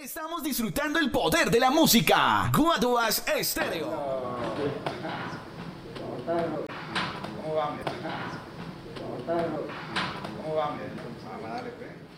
Estamos disfrutando el poder de la música. Guaduas Estéreo. ¿Cómo vamos? ¿Cómo vamos? Vamos a darle, pues.